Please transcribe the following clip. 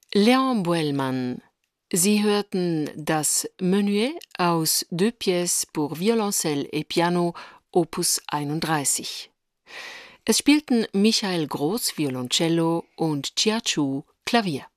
Léon Boelmann. Sie hörten das Menuet aus 2 pièces pour violoncelle et piano, Opus 31. Es spielten Michael Groß Violoncello und Chia Chu Klavier.